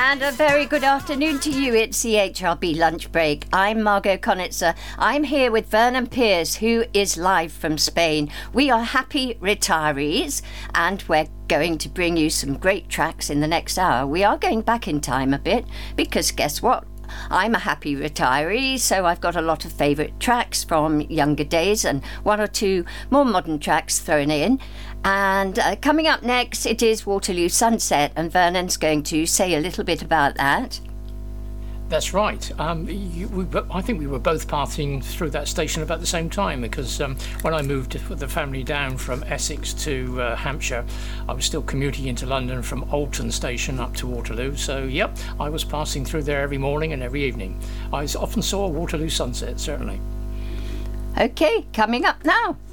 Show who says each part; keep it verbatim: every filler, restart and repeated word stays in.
Speaker 1: And a very good afternoon to you. It's C H R B Lunch Break. I'm Margot Conitzer. I'm here with Vernon Pierce, who is live from Spain. We are happy retirees, and we're going to bring you some great tracks in the next hour. We are going back in time a bit, because guess what? I'm a happy retiree, so I've got a lot of favourite tracks from younger days and one or two more modern tracks thrown in. And uh, coming up next, it is Waterloo Sunset, and Vernon's going to say a little bit about that.
Speaker 2: That's right. Um, you, we, I think we were both passing through that station about the same time, because um, when I moved with the family down from Essex to uh, Hampshire, I was still commuting into London from Alton Station up to Waterloo. So, yep, I was passing through there every morning and every evening. I often saw a Waterloo sunset, certainly.
Speaker 1: OK, coming up now.